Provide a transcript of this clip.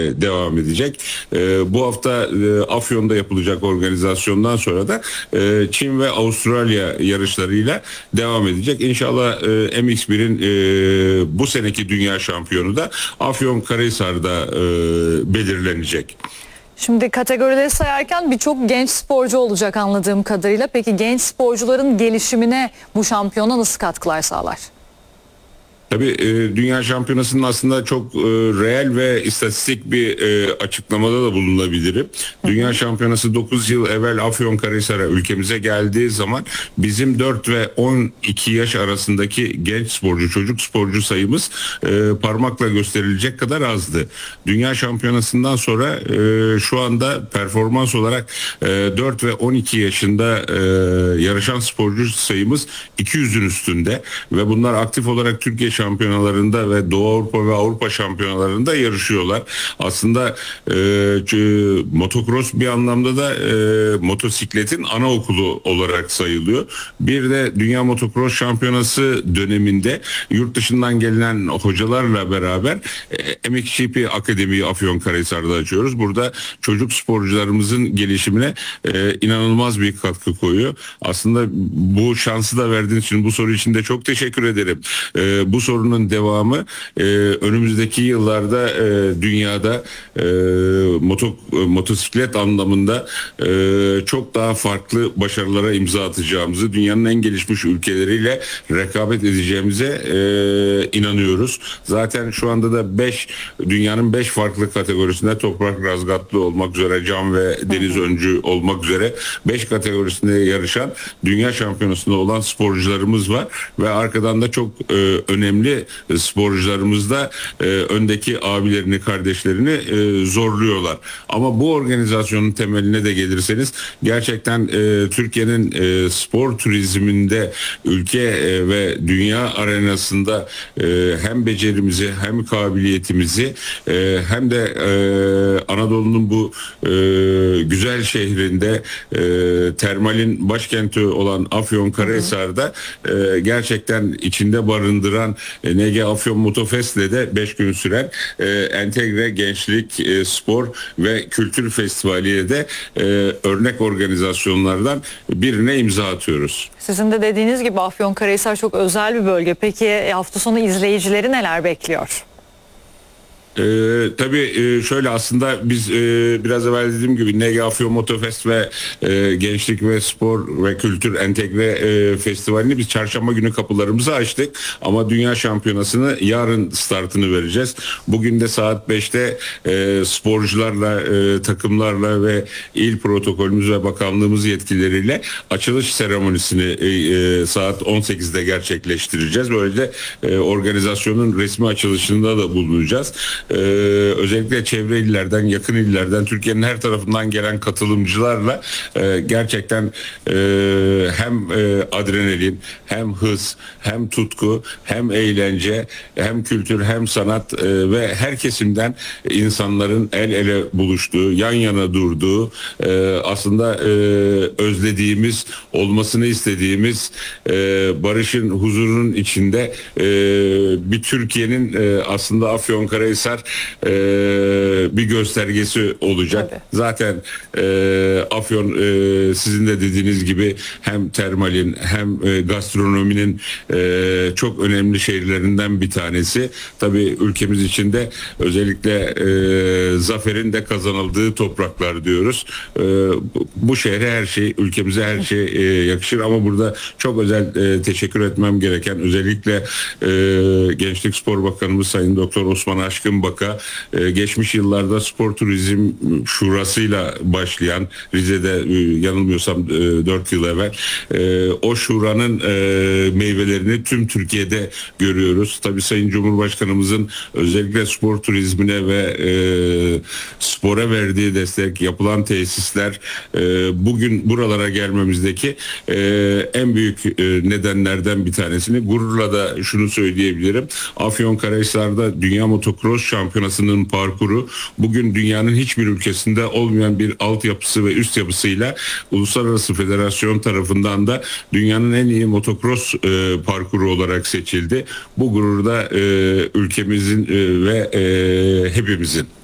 devam edecek. Bu hafta Afyon'da yapılacak organizasyondan sonra da Çin ve Avustralya yarışlarıyla devam edecek. İnşallah MX1'in bu seneki dünya şampiyonu da Afyonkarahisar'da belirlenecek. Şimdi kategorileri sayarken birçok genç sporcu olacak anladığım kadarıyla. Peki genç sporcuların gelişimine bu şampiyona nasıl katkılar sağlar? Tabii Dünya Şampiyonası'nın aslında çok reel ve istatistik bir açıklamada da bulunabilirim. Dünya Şampiyonası 9 yıl evvel Afyonkarahisar'a ülkemize geldiği zaman bizim 4 ve 12 yaş arasındaki genç sporcu, çocuk sporcu sayımız parmakla gösterilecek kadar azdı. Dünya Şampiyonası'ndan sonra şu anda performans olarak 4 ve 12 yaşında yarışan sporcu sayımız 200'ün üstünde ve bunlar aktif olarak Türkiye şampiyonalarında ve Doğu Avrupa ve Avrupa şampiyonalarında yarışıyorlar. Aslında motocross bir anlamda da motosikletin anaokulu olarak sayılıyor. Bir de Dünya Motocross Şampiyonası döneminde yurt dışından gelen hocalarla beraber MXGP Akademi'yi Afyonkarahisar'da açıyoruz. Burada çocuk sporcularımızın gelişimine inanılmaz bir katkı koyuyor. Aslında bu şansı da verdiğiniz için, bu soru için de çok teşekkür ederim. Bu sorunun devamı önümüzdeki yıllarda dünyada motosiklet anlamında çok daha farklı başarılara imza atacağımızı, dünyanın en gelişmiş ülkeleriyle rekabet edeceğimize inanıyoruz. Zaten şu anda da dünyanın 5 farklı kategorisinde Toprak Razgatlı olmak üzere, cam ve deniz öncü olmak üzere 5 kategorisinde yarışan dünya şampiyonasında olan sporcularımız var ve arkadan da çok önemli sporcularımız da öndeki abilerini, kardeşlerini zorluyorlar. Ama bu organizasyonun temeline de gelirseniz gerçekten Türkiye'nin spor turizminde ülke ve dünya arenasında hem becerimizi hem kabiliyetimizi hem de Anadolu'nun bu güzel şehrinde termalin başkenti olan Afyonkarahisar'da gerçekten içinde barındıran NG Afyon Motofest'le de 5 gün süren Entegre Gençlik, Spor ve Kültür Festivali'ye de örnek organizasyonlardan birine imza atıyoruz. Sizin de dediğiniz gibi Afyonkarahisar çok özel bir bölge. Peki hafta sonu izleyicileri neler bekliyor? Tabii şöyle, aslında biz biraz evvel dediğim gibi NG Afyon Motofest ve Gençlik ve Spor ve Kültür Entegre Festivali'ni biz çarşamba günü kapılarımızı açtık. Ama Dünya Şampiyonası'nı yarın startını vereceğiz. Bugün de saat 5'te sporcularla, takımlarla ve il protokolümüz ve bakanlığımız yetkilileriyle açılış seremonisini saat 18'de gerçekleştireceğiz. Böylece organizasyonun resmi açılışında da bulunacağız. Özellikle çevre illerden, yakın illerden, Türkiye'nin her tarafından gelen katılımcılarla gerçekten hem adrenalin, hem hız, hem tutku, hem eğlence, hem kültür, hem sanat ve her kesimden insanların el ele buluştuğu, yan yana durduğu, aslında özlediğimiz, olmasını istediğimiz barışın, huzurun içinde bir Türkiye'nin aslında Afyonkarahisar bir göstergesi olacak. Tabii. Zaten Afyon sizin de dediğiniz gibi hem termalin hem gastronominin çok önemli şehirlerinden bir tanesi. Tabii ülkemiz için de özellikle zaferin de kazanıldığı topraklar diyoruz. Bu şehre her şey, ülkemize her şey yakışır ama burada çok özel teşekkür etmem gereken, özellikle Gençlik Spor Bakanımız Sayın Doktor Osman Aşkın Baka, geçmiş yıllarda Spor Turizm Şurası'yla başlayan, Rize'de yanılmıyorsam 4 yıl evvel o şuranın meyvelerini tüm Türkiye'de görüyoruz. Tabii Sayın Cumhurbaşkanımızın özellikle spor turizmine ve spora verdiği destek, yapılan tesisler bugün buralara gelmemizdeki en büyük nedenlerden bir tanesini. Gururla da şunu söyleyebilirim. Afyonkarahisar'da Dünya Motocross Şampiyonası'nın parkuru bugün dünyanın hiçbir ülkesinde olmayan bir altyapısı ve üst yapısıyla Uluslararası Federasyon tarafından da dünyanın en iyi motocross parkuru olarak seçildi. Bu gurur da ülkemizin ve hepimizin.